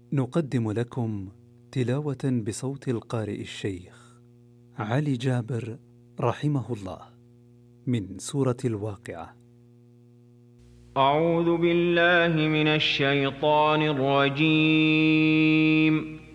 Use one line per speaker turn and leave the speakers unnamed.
نقدم لكم تلاوة بصوت القارئ الشيخ علي جابر رحمه الله من سورة الواقعة.
أعوذ بالله من الشيطان الرجيم.